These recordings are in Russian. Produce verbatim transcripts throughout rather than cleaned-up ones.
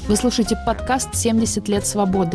Вы слушаете подкаст «семьдесят лет свободы».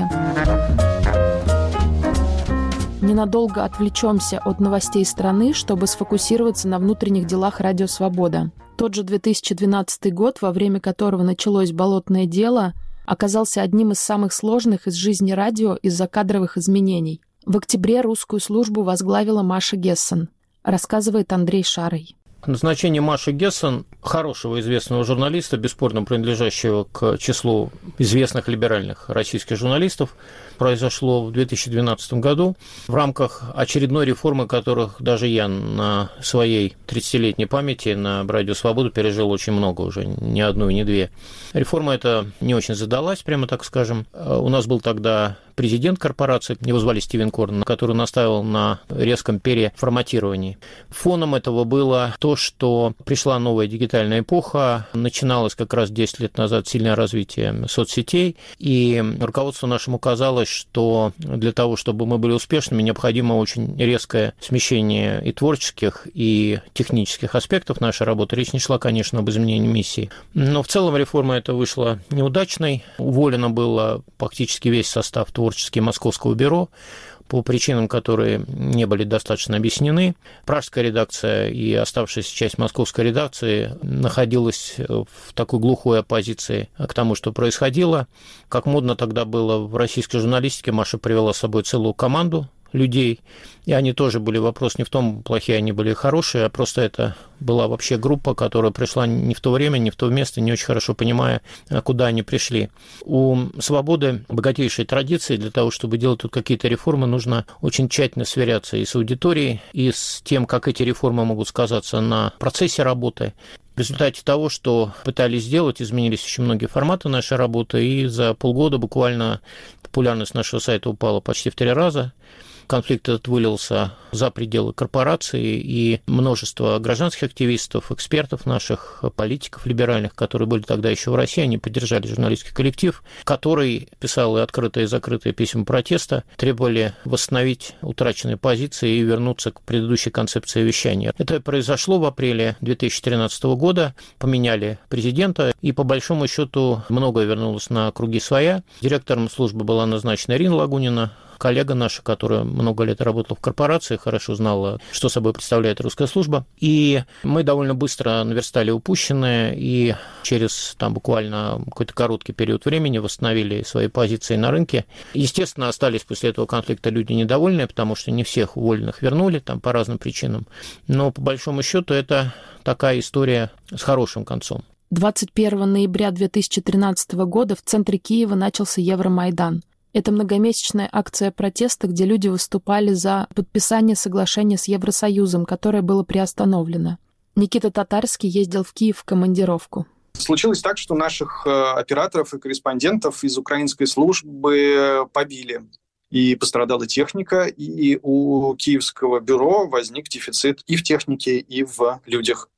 Ненадолго отвлечемся от новостей страны, чтобы сфокусироваться на внутренних делах «Радио Свобода». Тот же две тысячи двенадцатый год, во время которого началось болотное дело, оказался одним из самых сложных из жизни радио из-за кадровых изменений. В октябре русскую службу возглавила Маша Гессен, рассказывает Андрей Шарый. Назначение Маши Гессен, хорошего известного журналиста, бесспорно принадлежащего к числу известных либеральных российских журналистов, произошло в две тысячи двенадцатом году в рамках очередной реформы, которых даже я на своей тридцатилетней памяти на Радио Свободу пережил очень много уже, не одну и не две. Реформа эта не очень задалась, прямо так скажем. У нас был тогда президент корпорации, его звали Стивен Корн, который настаивал на резком переформатировании. Фоном этого было то, что пришла новая дигитальная эпоха, начиналось как раз десять лет назад сильное развитие соцсетей, и руководство нашему казалось, что для того, чтобы мы были успешными, необходимо очень резкое смещение и творческих, и технических аспектов нашей работы. Речь не шла, конечно, об изменении миссии. Но в целом реформа эта вышла неудачной. Уволено было практически весь состав творческий Московского бюро по причинам, которые не были достаточно объяснены. Пражская редакция и оставшаяся часть московской редакции находилась в такой глухой оппозиции к тому, что происходило. Как модно тогда было в российской журналистике, Маша привела с собой целую команду людей, и они тоже были, вопрос не в том, плохие они были, хорошие, а просто это была вообще группа, которая пришла не в то время, не в то место, не очень хорошо понимая, куда они пришли. У «Свободы» богатейшие традиции. Для того, чтобы делать тут какие-то реформы, нужно очень тщательно сверяться и с аудиторией, и с тем, как эти реформы могут сказаться на процессе работы. В результате того, что пытались сделать, изменились очень многие форматы нашей работы, и за полгода буквально популярность нашего сайта упала почти в три раза. Конфликт этот вылился за пределы корпорации, и множество гражданских активистов, экспертов наших, политиков либеральных, которые были тогда еще в России, они поддержали журналистский коллектив, который писал и открытые, и закрытые письма протеста, требовали восстановить утраченные позиции и вернуться к предыдущей концепции вещания. Это произошло в апреле две тысячи тринадцатого года, поменяли президента, и по большому счету многое вернулось на круги своя. Директором службы была назначена Ирина Лагунина, коллега наша, которая много лет работала в корпорации, хорошо знала, что собой представляет русская служба. И мы довольно быстро наверстали упущенное, и через там, буквально какой-то короткий период времени восстановили свои позиции на рынке. Естественно, остались после этого конфликта люди недовольные, потому что не всех уволенных вернули там, по разным причинам. Но по большому счету это такая история с хорошим концом. двадцать первого ноября две тысячи тринадцатого года в центре Киева начался Евромайдан. Это многомесячная акция протеста, где люди выступали за подписание соглашения с Евросоюзом, которое было приостановлено. Никита Татарский ездил в Киев в командировку. Случилось так, что наших операторов и корреспондентов из украинской службы побили. И пострадала техника, и у киевского бюро возник дефицит и в технике, и в людях.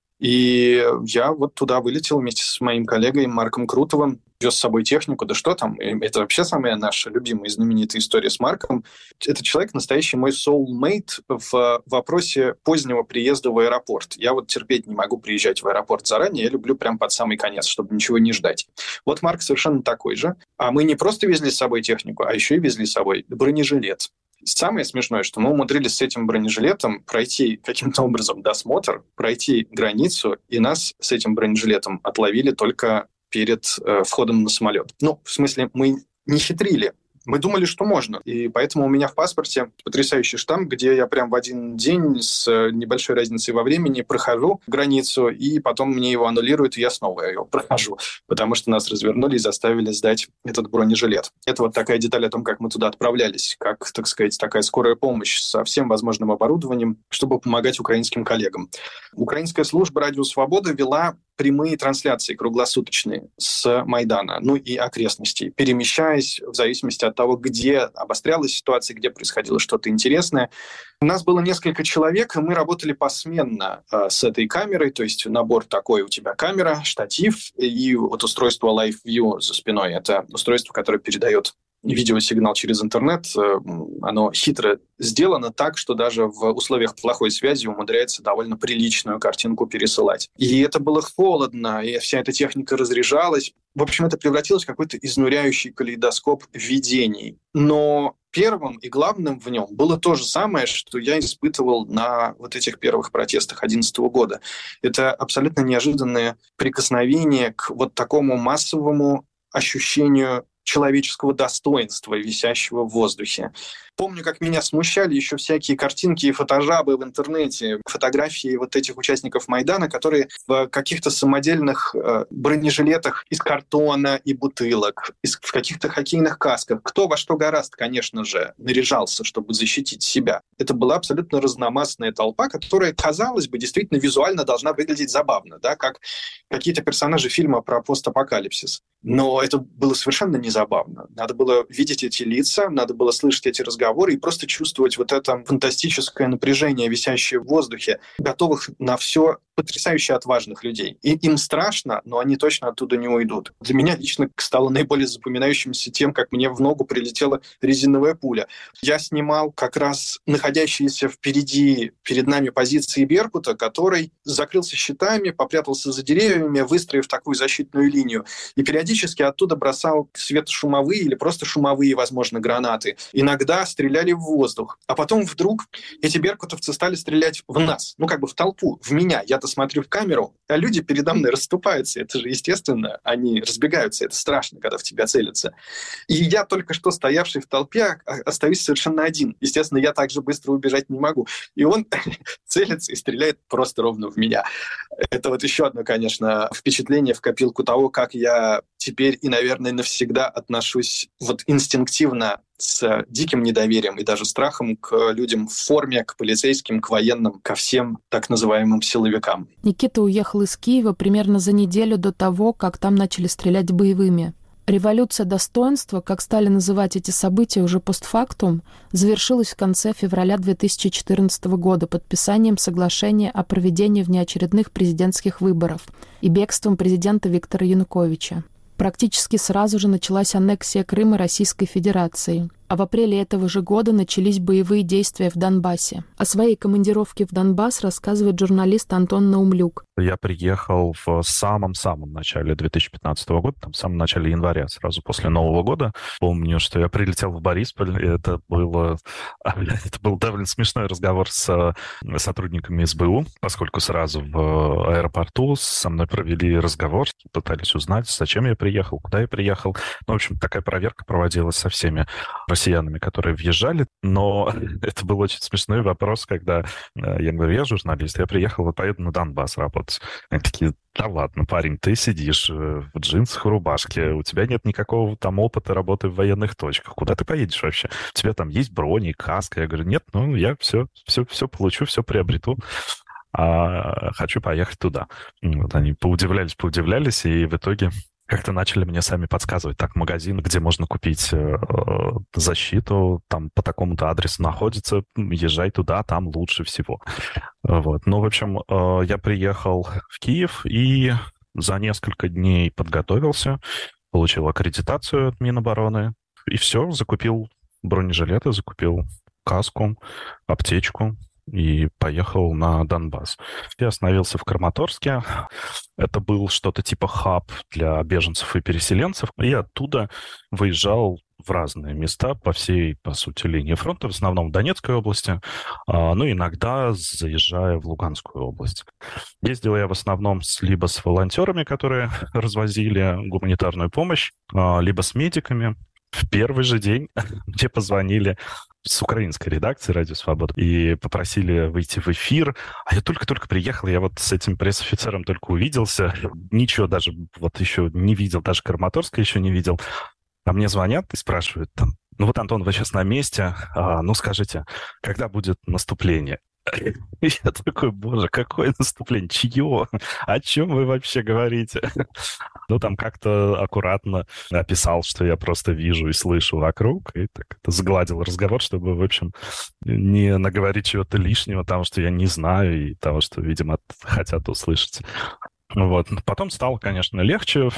И я вот туда вылетел вместе с моим коллегой Марком Крутовым, вез с собой технику, да что там, это вообще самая наша любимая и знаменитая история с Марком. Этот человек настоящий мой soulmate в вопросе позднего приезда в аэропорт. Я вот терпеть не могу приезжать в аэропорт заранее, я люблю прям под самый конец, чтобы ничего не ждать. Вот Марк совершенно такой же. А мы не просто везли с собой технику, а еще и везли с собой бронежилет. Самое смешное, что мы умудрились с этим бронежилетом пройти каким-то образом досмотр, пройти границу, и нас с этим бронежилетом отловили только перед э, входом на самолет. Ну, в смысле, мы не хитрили. Мы думали, что можно. И поэтому у меня в паспорте потрясающий штамп, где я прям в один день с небольшой разницей во времени прохожу границу, и потом мне его аннулируют, и я снова его прохожу, потому что нас развернули и заставили сдать этот бронежилет. Это вот такая деталь о том, как мы туда отправлялись, как, так сказать, такая скорая помощь со всем возможным оборудованием, чтобы помогать украинским коллегам. Украинская служба «Радио Свобода» вела прямые трансляции круглосуточные с Майдана, ну и окрестностей, перемещаясь в зависимости от того, где обострялась ситуация, где происходило что-то интересное. У нас было несколько человек, и мы работали посменно э, с этой камерой, то есть набор такой: у тебя камера, штатив и вот устройство Live View за спиной. Это устройство, которое передает видеосигнал через интернет, оно хитро сделано так, что даже в условиях плохой связи умудряется довольно приличную картинку пересылать. И это было холодно, и вся эта техника разряжалась. В общем, это превратилось в какой-то изнуряющий калейдоскоп видений. Но первым и главным в нем было то же самое, что я испытывал на вот этих первых протестах две тысячи одиннадцатого года. Это абсолютно неожиданное прикосновение к вот такому массовому ощущению человеческого достоинства, висящего в воздухе. Помню, как меня смущали еще всякие картинки и фотожабы в интернете, фотографии вот этих участников Майдана, которые в каких-то самодельных э, бронежилетах из картона и бутылок, из, в каких-то хоккейных касках. Кто во что гораст, конечно же, наряжался, чтобы защитить себя. Это была абсолютно разномастная толпа, которая, казалось бы, действительно визуально должна выглядеть забавно, да, как какие-то персонажи фильма про постапокалипсис. Но это было совершенно незабавно. Надо было видеть эти лица, надо было слышать эти разговоры и просто чувствовать вот это фантастическое напряжение, висящее в воздухе, готовых на все, потрясающе отважных людей. И им страшно, но они точно оттуда не уйдут. Для меня лично стало наиболее запоминающимся тем, как мне в ногу прилетела резиновая пуля. Я снимал как раз находящиеся впереди, перед нами позиции «Беркута», который закрылся щитами, попрятался за деревьями, выстроив такую защитную линию. И периодически оттуда бросал светошумовые или просто шумовые, возможно, гранаты. Иногда стреляли в воздух. А потом вдруг эти беркутовцы стали стрелять в нас, ну как бы в толпу, в меня. Я-то смотрю в камеру, а люди передо мной расступаются. Это же естественно, они разбегаются. Это страшно, когда в тебя целятся. И я, только что стоявший в толпе, остаюсь совершенно один. Естественно, я так же быстро убежать не могу. И он целится и стреляет просто ровно в меня. Это вот еще одно, конечно, впечатление в копилку того, как я теперь и, наверное, навсегда отношусь вот инстинктивно с диким недоверием и даже страхом к людям в форме, к полицейским, к военным, ко всем так называемым силовикам. Никита уехал из Киева примерно за неделю до того, как там начали стрелять боевыми. Революция достоинства, как стали называть эти события уже постфактум, завершилась в конце февраля две тысячи четырнадцатого года подписанием соглашения о проведении внеочередных президентских выборов и бегством президента Виктора Януковича. Практически сразу же началась аннексия Крыма Российской Федерацией. А в апреле этого же года начались боевые действия в Донбассе. О своей командировке в Донбасс рассказывает журналист Антон Наумлюк. Я приехал в самом-самом начале две тысячи пятнадцатого года, там в самом начале января, сразу после Нового года. Помню, что я прилетел в Борисполь, и это было, это был довольно смешной разговор с сотрудниками эс бэ у, поскольку сразу в аэропорту со мной провели разговор, пытались узнать, зачем я приехал, куда я приехал. Ну, в общем, такая проверка проводилась со всеми россиянами, которые въезжали, но это был очень смешной вопрос, когда я говорю, я журналист, я приехал, вот поеду на Донбасс работать. Они такие, да ладно, парень, ты сидишь в джинсах, в рубашке, у тебя нет никакого там опыта работы в военных точках, куда ты поедешь вообще? У тебя там есть брони, каска? Я говорю, нет, ну я все, все, все получу, все приобрету. А хочу поехать туда. Вот они поудивлялись, поудивлялись, и в итоге как-то начали мне сами подсказывать, так, магазин, где можно купить э, защиту, там по такому-то адресу находится, езжай туда, там лучше всего. Вот. Ну, в общем, э, я приехал в Киев и за несколько дней подготовился, получил аккредитацию от Минобороны, и все, закупил бронежилеты, закупил каску, аптечку, и поехал на Донбасс. Я остановился в Краматорске. Это был что-то типа хаб для беженцев и переселенцев. И оттуда выезжал в разные места по всей, по сути, линии фронта, в основном в Донецкой области, ну, иногда заезжая в Луганскую область. Ездил я в основном с, либо с волонтерами, которые развозили гуманитарную помощь, либо с медиками. В первый же день мне позвонили с украинской редакции «Радио Свобода» и попросили выйти в эфир. А я только-только приехал, я вот с этим пресс-офицером только увиделся. Ничего даже вот еще не видел, даже Краматорска еще не видел. А мне звонят и спрашивают там, ну вот, Антон, вы сейчас на месте, а, ну скажите, когда будет наступление? И я такой, боже, какое наступление, чье? О чем вы вообще говорите? Ну, там как-то аккуратно описал, что я просто вижу и слышу вокруг, и так это сгладил разговор, чтобы, в общем, не наговорить чего-то лишнего, того, что я не знаю, и того, что, видимо, хотят услышать. Вот. Потом стало, конечно, легче.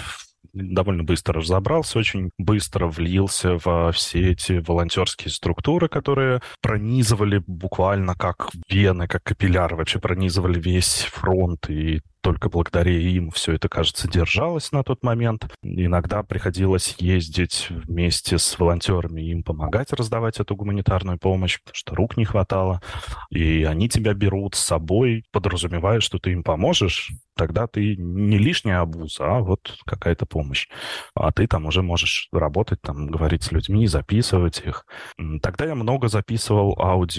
довольно быстро разобрался, очень быстро влился во все эти волонтерские структуры, которые пронизывали буквально как вены, как капилляры, вообще пронизывали весь фронт, и только благодаря им все это, кажется, держалось на тот момент. Иногда приходилось ездить вместе с волонтерами, им помогать раздавать эту гуманитарную помощь, потому что рук не хватало. И они тебя берут с собой, подразумевая, что ты им поможешь, тогда ты не лишняя обуза, а вот какая-то помощь. А ты там уже можешь работать, там, говорить с людьми, записывать их. Тогда я много записывал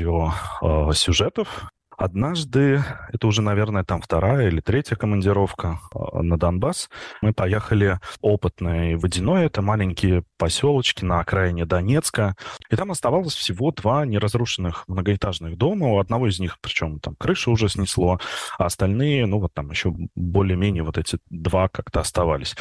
аудиосюжетов. Однажды, это уже, наверное, там вторая или третья командировка на Донбасс, мы поехали в Опытное и Водяное, это маленькие поселочки на окраине Донецка, и там оставалось всего два неразрушенных многоэтажных дома, у одного из них, причем там крышу уже снесло, а остальные, ну вот там еще более-менее вот эти два как-то оставались.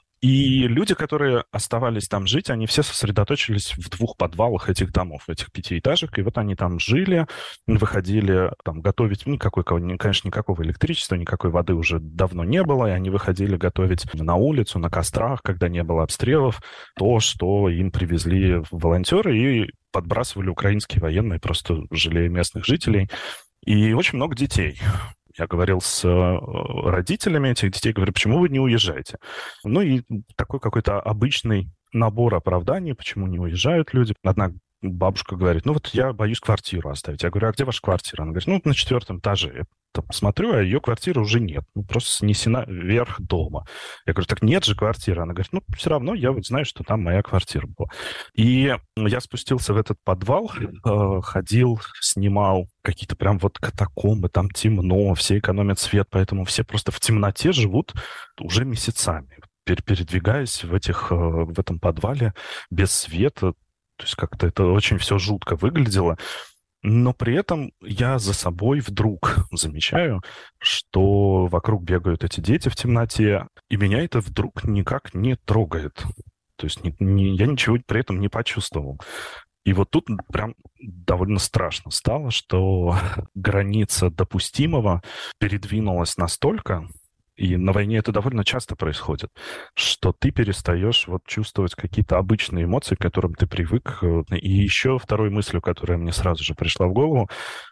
И люди, которые оставались там жить, они все сосредоточились в двух подвалах этих домов, этих пятиэтажек, и вот они там жили, выходили там готовить, никакой, конечно, никакого электричества, никакой воды уже давно не было, и они выходили готовить на улицу, на кострах, когда не было обстрелов, то, что им привезли волонтеры, и подбрасывали украинские военные, просто жалея местных жителей. И очень много детей. Я говорил с родителями этих детей, говорю, почему вы не уезжаете? Ну и такой какой-то обычный набор оправданий, почему не уезжают люди. Одна бабушка говорит, ну вот я боюсь квартиру оставить. Я говорю, а где ваша квартира? Она говорит, ну на четвертом этаже. Я там смотрю, а ее квартиры уже нет. Ну, просто снесена вверх дома. Я говорю, так нет же квартиры. Она говорит, ну все равно я вот знаю, что там моя квартира была. И я спустился в этот подвал, э, ходил, снимал какие-то прям вот катакомбы, там темно, все экономят свет, поэтому все просто в темноте живут уже месяцами, передвигаясь в, этих, в этом подвале без света. То есть как-то это очень все жутко выглядело. Но при этом я за собой вдруг замечаю, что вокруг бегают эти дети в темноте, и меня это вдруг никак не трогает. То есть не, не, я ничего при этом не почувствовал. И вот тут прям довольно страшно стало, что граница допустимого передвинулась настолько, и на войне это довольно часто происходит, что ты перестаешь вот чувствовать какие-то обычные эмоции, к которым ты привык. И еще второй мыслью, которая мне сразу же пришла в голову,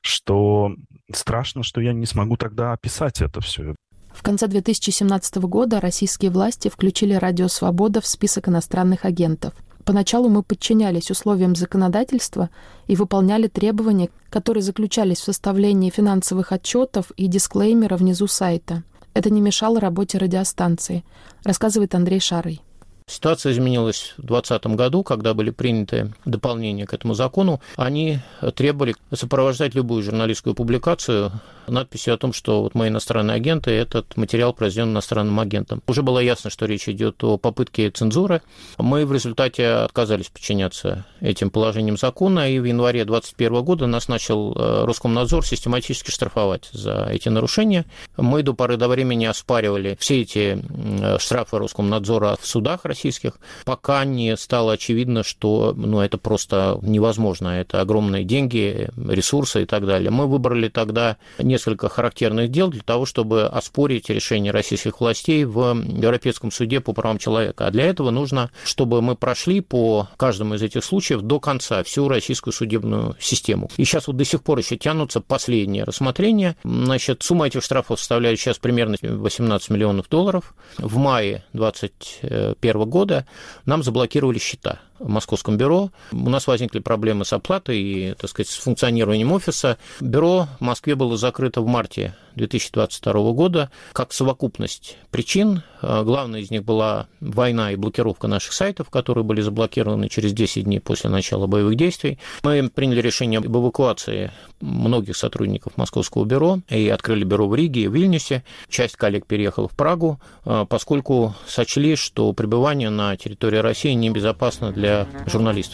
что страшно, что я не смогу тогда описать это все. В конце две тысячи семнадцатого года российские власти включили «Радио Свобода» в список иностранных агентов. Поначалу мы подчинялись условиям законодательства и выполняли требования, которые заключались в составлении финансовых отчетов и дисклеймера внизу сайта. Это не мешало работе радиостанции, рассказывает Андрей Шарый. Ситуация изменилась в двадцатом году, когда были приняты дополнения к этому закону. Они требовали сопровождать любую журналистскую публикацию надписью о том, что вот мы иностранные агенты, этот материал произведен иностранным агентом. Уже было ясно, что речь идет о попытке цензуры. Мы в результате отказались подчиняться этим положениям закона, и в январе двадцать первого года нас начал Роскомнадзор систематически штрафовать за эти нарушения. Мы до поры до времени оспаривали все эти штрафы Роскомнадзора в судах российских, пока не стало очевидно, что ну, это просто невозможно, это огромные деньги, ресурсы и так далее. Мы выбрали тогда несколько характерных дел для того, чтобы оспорить решение российских властей в Европейском суде по правам человека. А для этого нужно, чтобы мы прошли по каждому из этих случаев до конца всю российскую судебную систему. И сейчас вот до сих пор еще тянутся последние рассмотрения. Значит, сумма этих штрафов составляет сейчас примерно восемнадцать миллионов долларов. В мае двадцать первого года нам заблокировали счета в Московском бюро. У нас возникли проблемы с оплатой и, так сказать, с функционированием офиса. Бюро в Москве было закрыто в марте две тысячи двадцать второго года как совокупность причин. Главной из них была война и блокировка наших сайтов, которые были заблокированы через десять дней после начала боевых действий. Мы приняли решение об эвакуации многих сотрудников Московского бюро и открыли бюро в Риге и в Вильнюсе. Часть коллег переехала в Прагу, поскольку сочли, что пребывание на территории России небезопасно для журналистов.